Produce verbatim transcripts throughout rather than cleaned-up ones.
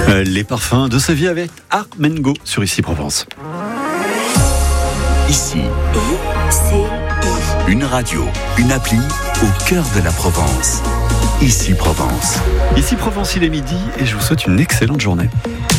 Euh, les parfums de sa vie avec Armengo sur Ici Provence. Ici, une radio, une appli au cœur de la Provence. Ici Provence. Ici Provence, il est midi et je vous souhaite une excellente journée.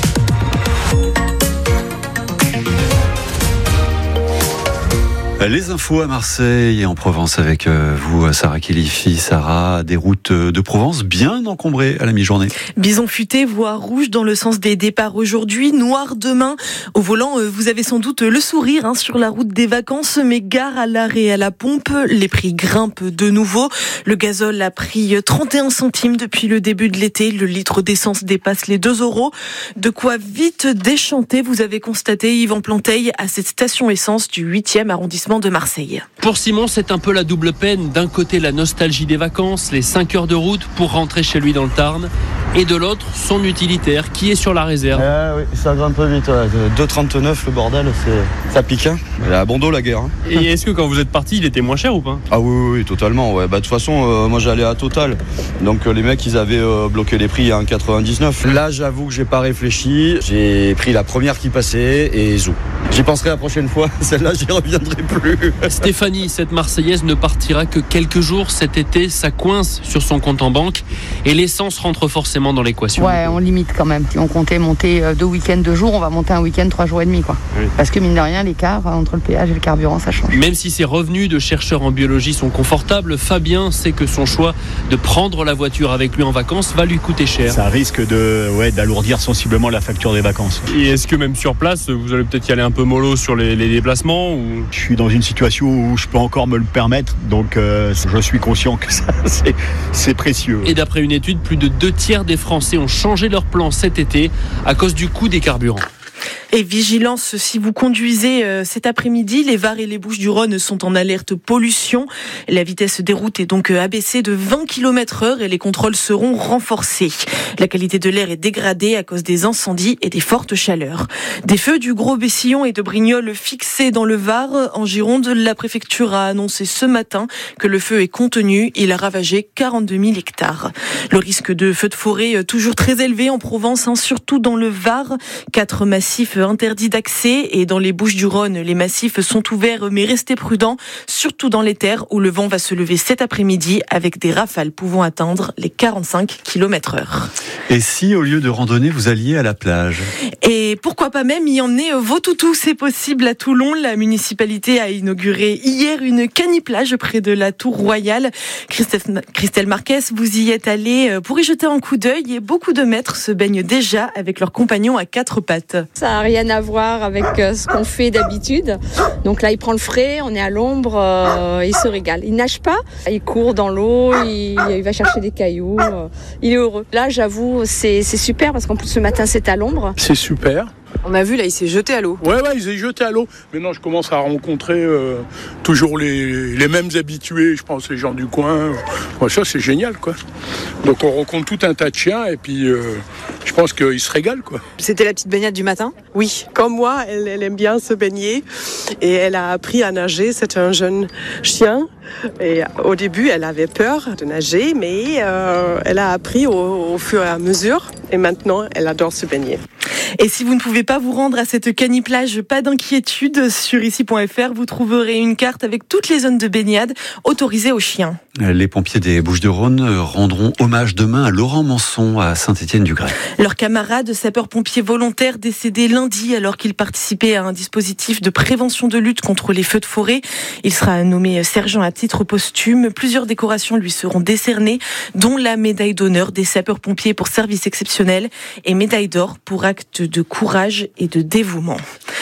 Les infos à Marseille et en Provence avec vous, Sarah Kilifi. Sarah, des routes de Provence bien encombrées à la mi-journée. Bison futé, voie rouge dans le sens des départs aujourd'hui, noir demain. Au volant, vous avez sans doute le sourire hein, sur la route des vacances, mais gare à l'arrêt et à la pompe. Les prix grimpent de nouveau. Le gazole a pris trente et un centimes depuis le début de l'été. Le litre d'essence dépasse les deux euros. De quoi vite déchanter, vous avez constaté Yvan Planteil à cette station essence du huitième arrondissement de Marseille. Pour Simon, c'est un peu la double peine. D'un côté, la nostalgie des vacances, les cinq heures de route pour rentrer chez lui dans le Tarn. Et de l'autre, son utilitaire qui est sur la réserve. Ah oui, ça grimpe vite. Ouais. deux trente-neuf, le bordel, c'est... ça pique. Hein. Elle a bon dos la guerre. Hein. Et est-ce que quand vous êtes parti, il était moins cher ou pas ? Ah oui, oui, oui, totalement. Ouais. Bah, de toute façon, euh, moi j'allais à Total. Donc euh, les mecs, ils avaient euh, bloqué les prix à un virgule quatre-vingt-dix-neuf. Là, j'avoue que j'ai pas réfléchi. J'ai pris la première qui passait et zou. J'y penserai la prochaine fois. Celle-là, j'y reviendrai plus. Stéphanie, cette Marseillaise, ne partira que quelques jours cet été. Ça coince sur son compte en banque et l'essence rentre forcément dans l'équation. Ouais, on limite quand même. Si on comptait monter deux week-ends, deux jours, on va monter un week-end, trois jours et demi, quoi. Oui. Parce que mine de rien, l'écart entre le péage et le carburant, ça change. Même si ses revenus de chercheur en biologie sont confortables, Fabien sait que son choix de prendre la voiture avec lui en vacances va lui coûter cher. Ça risque de, ouais, d'alourdir sensiblement la facture des vacances. Et est-ce que même sur place, vous allez peut-être y aller un peu mollo sur les, les déplacements ou... Je suis dans une situation où je peux encore me le permettre, donc euh, je suis conscient que ça, c'est, c'est précieux. Et d'après une étude, plus de deux tiers des Français ont changé leur plan cet été à cause du coût des carburants. Et vigilance, si vous conduisez euh, cet après-midi, les Var et les Bouches-du-Rhône sont en alerte pollution. La vitesse des routes est donc abaissée de vingt kilomètres heure et les contrôles seront renforcés. La qualité de l'air est dégradée à cause des incendies et des fortes chaleurs. Des feux du Gros-Bessillon et de Brignoles fixés dans le Var. En Gironde, la préfecture a annoncé ce matin que le feu est contenu. Il a ravagé quarante-deux mille hectares. Le risque de feux de forêt toujours très élevé en Provence, hein, surtout dans le Var. Quatre massifs interdits d'accès et dans les Bouches-du-Rhône, les massifs sont ouverts mais restez prudents, surtout dans les terres où le vent va se lever cet après-midi avec des rafales pouvant atteindre les quarante-cinq kilomètres heure. Et si au lieu de randonner, vous alliez à la plage ? Et pourquoi pas même y emmener vos toutous, c'est possible à Toulon. La municipalité a inauguré hier une caniplage près de la Tour Royale. Christelle, Christelle Marquez, vous y êtes allée pour y jeter un coup d'œil et beaucoup de maîtres se baignent déjà avec leurs compagnons à quatre pattes. Ça n'a rien à voir avec ce qu'on fait d'habitude. Donc là, il prend le frais, on est à l'ombre, euh, il se régale. Il nage pas, il court dans l'eau, il, il va chercher des cailloux, euh, il est heureux. Là, j'avoue, c'est, c'est super parce qu'en plus ce matin, c'est à l'ombre. C'est super. On a vu là, il s'est jeté à l'eau. Ouais, ouais, il s'est jeté à l'eau. Maintenant, je commence à rencontrer euh, toujours les, les mêmes habitués, je pense, les gens du coin. Ouais, ça, c'est génial, quoi. Donc, on rencontre tout un tas de chiens et puis euh, je pense qu'ils se régalent, quoi. C'était la petite baignade du matin ? Oui, comme moi, elle, elle aime bien se baigner et elle a appris à nager. C'est un jeune chien. Et au début, elle avait peur de nager, mais euh, elle a appris au, au fur et à mesure. Et maintenant, elle adore se baigner. Et si vous ne pouvez pas vous rendre à cette caniplage, pas d'inquiétude. Sur ici point f r, vous trouverez une carte avec toutes les zones de baignade autorisées aux chiens. Les pompiers des Bouches-du-Rhône rendront hommage demain à Laurent Manson à Saint-Étienne-du-Grès. Leur camarade, sapeur-pompier volontaire, décédé lundi alors qu'il participait à un dispositif de prévention de lutte contre les feux de forêt. Il sera nommé sergent à titre posthume. Plusieurs décorations lui seront décernées, dont la médaille d'honneur des sapeurs-pompiers pour service exceptionnel et médaille d'or pour acte de courage et de dévouement.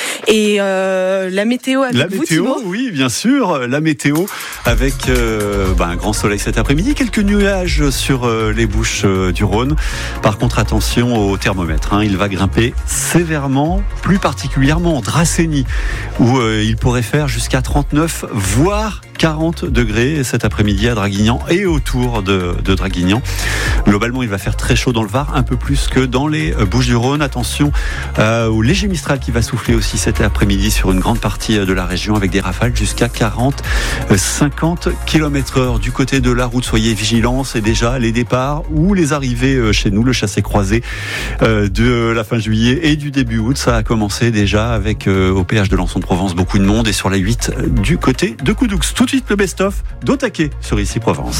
Et euh, la météo avec la vous, météo, Thibaut ? Oui, bien sûr. La météo avec euh, bah, un grand soleil cet après-midi, quelques nuages sur euh, les Bouches euh, du Rhône. Par contre, attention au thermomètre. Hein, il va grimper sévèrement, plus particulièrement en Dracénie, où euh, il pourrait faire jusqu'à trente-neuf, voire quarante degrés cet après-midi à Draguignan et autour de, de Draguignan. Globalement, il va faire très chaud dans le Var, un peu plus que dans les Bouches-du-Rhône. Attention euh, au léger Mistral qui va souffler aussi cet après-midi sur une grande partie de la région avec des rafales jusqu'à quarante à cinquante kilomètres heure. Du côté de la route, soyez vigilants, c'est déjà les départs ou les arrivées chez nous, le chassé-croisé euh, de la fin juillet et du début août. Ça a commencé déjà avec euh, au péage de Lançon-de-Provence beaucoup de monde et sur la huit du côté de Coudoux. Tout de suite le best-of d'Otaquet sur Ici Provence.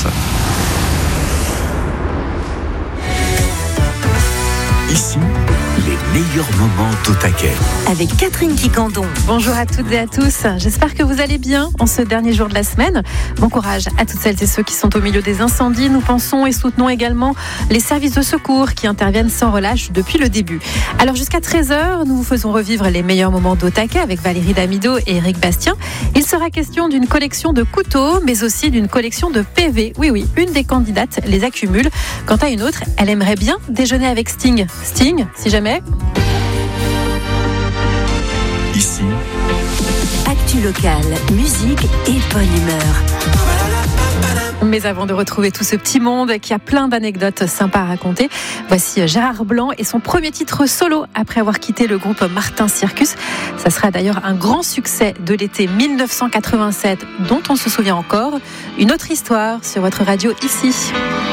Ici, les meilleurs moments d'Otaquet. Avec Catherine Quicandon. Bonjour à toutes et à tous. J'espère que vous allez bien en ce dernier jour de la semaine. Bon courage à toutes celles et ceux qui sont au milieu des incendies. Nous pensons et soutenons également les services de secours qui interviennent sans relâche depuis le début. Alors jusqu'à treize heures, nous vous faisons revivre les meilleurs moments d'Otaquet avec Valérie Damido et Eric Bastien. Il sera question d'une collection de couteaux, mais aussi d'une collection de P V. Oui, oui, une des candidates les accumule. Quant à une autre, elle aimerait bien déjeuner avec Sting. Sting, si jamais. Ici, actu locale, musique et bonne humeur. Mais avant de retrouver tout ce petit monde qui a plein d'anecdotes sympas à raconter, voici Gérard Blanc et son premier titre solo après avoir quitté le groupe Martin Circus. Ça sera d'ailleurs un grand succès de l'été mille neuf cent quatre-vingt-sept dont on se souvient encore. Une autre histoire sur votre radio Ici.